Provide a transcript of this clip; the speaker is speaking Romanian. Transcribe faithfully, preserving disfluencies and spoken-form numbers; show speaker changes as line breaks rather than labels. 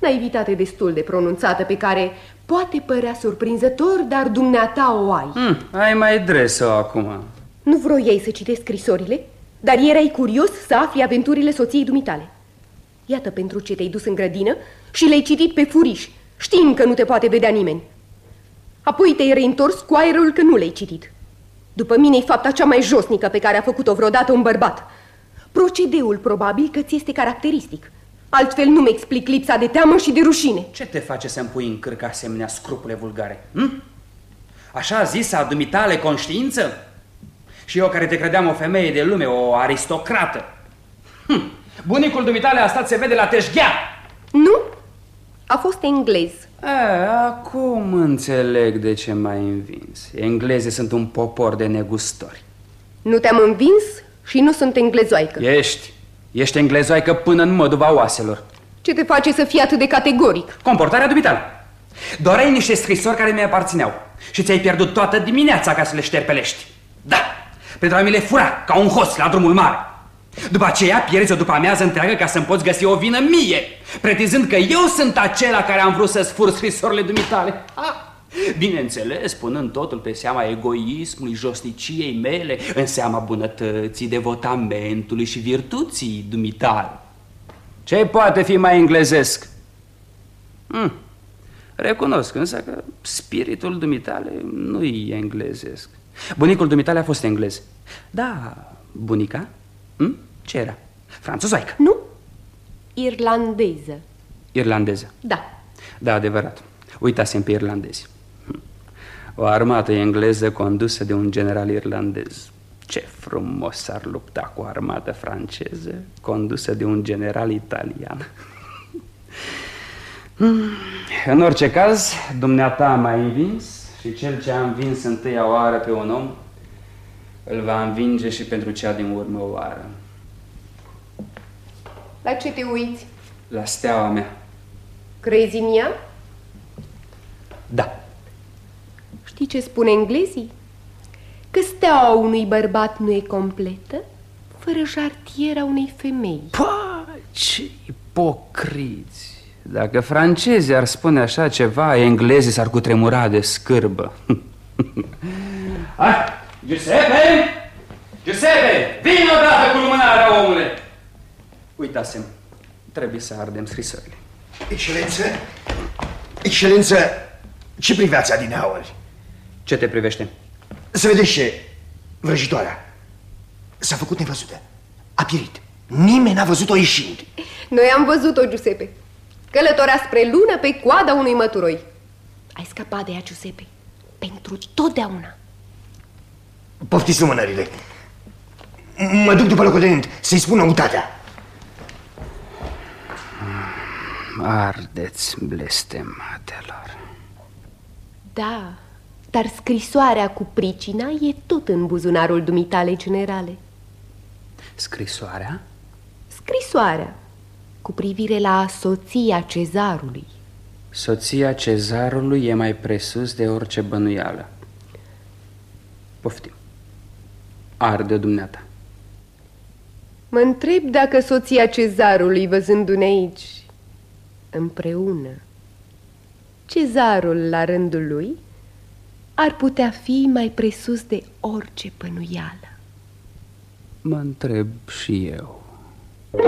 Naivitate destul de pronunțată pe care poate părea surprinzător, dar dumneata o ai.
mm, Ai mai dres-o acum.
Nu vroiai să citești scrisorile, dar erai curios să afli aventurile soției dumitale. Iată pentru ce te-ai dus în grădină și le-ai citit pe furiș, știind că nu te poate vedea nimeni. Apoi te-ai reîntors cu aerul că nu le-ai citit. După mine e fapta cea mai josnică pe care a făcut-o vreodată un bărbat. Procedeul probabil că ți este caracteristic. Altfel nu-mi explic lipsa de teamă și de rușine.
Ce te face să-mi pui în cârcă asemenea scrupule vulgare? Hm? Așa zisa dumitale conștiință? Și eu care te credeam o femeie de lume, o aristocrată. Hm. Bunicul dumitale a stat, se vede, la teșghea.
Nu, a fost englez.
A, acum înțeleg de ce m-ai învins. Englezii sunt un popor de negustori.
Nu te-am învins și nu sunt englezoaică.
Ești, ești englezoaică până în măduva oaselor.
Ce te face să fii atât de categoric?
Comportarea dumitale. Doreai niște scrisori care mi aparțineau și ți-ai pierdut toată dimineața ca să le șterpelești. Da, pentru a mi le fura ca un hoț la drumul mare. După aceea pierzi o după amiază întreagă ca să-mi poți găsi o vină mie, pretinzând că eu sunt acela care am vrut să-ți fur scrisorile dumitale. Ha! Bineînțeles, punând totul pe seama egoismului, josniciei mele, în seama bunătății, devotamentului și virtuții dumitale. Ce poate fi mai englezesc? Hm. Recunosc însă că spiritul dumitale nu-i englezesc. Bunicul dumitale a fost englez. Da, bunica? Hm? Ce era? Franțuzoaică?
Nu, irlandeză.
Irlandeză?
Da.
Da, adevărat. Uitasem pe irlandezi. O armată engleză condusă de un general irlandez. Ce frumos ar lupta cu o armată franceză condusă de un general italian. În orice caz, dumneata m-a învins și cel ce a învins întâia oară pe un om îl va învinge și pentru cea din urmă oară.
La ce te uiți?
La steaua mea.
Crezi în ea?
Da.
Știi ce spune englezii? Că steaua unui bărbat nu e completă fără jartiera unei femei.
Pa, ce ipocriți! Dacă francezii ar spune așa ceva, englezii s-ar cutremura de scârbă. Hai, Giuseppe! Giuseppe! Vino odată cu lumânarea, omule! Uitasem, trebuie să ardem scrisorile.
Excelență, excelență, ce priveați adineauri?
Ce te privește?
Să vedeți ce, vrăjitoarea s-a făcut nevăzută, a pierit. Nimeni n-a văzut-o ieșind.
Noi am văzut-o, Giuseppe. Călătorea spre lună pe coada unui măturoi. Ai scăpat de ea, Giuseppe, pentru totdeauna.
Poftiți lumânările. Mă duc după locotenent să-i spun noutatea.
Ardeți, blestematelor.
Da, dar scrisoarea cu pricina e tot în buzunarul dumitale, generale.
Scrisoarea?
Scrisoarea cu privire la soția cezarului.
Soția cezarului e mai presus de orice bănuială. Poftim. Arde-o dumneata.
Mă întreb dacă soția cezarului, văzându-ne aici împreună, cezarul la rândul lui ar putea fi mai presus de orice bănuială.
Mă întreb și eu.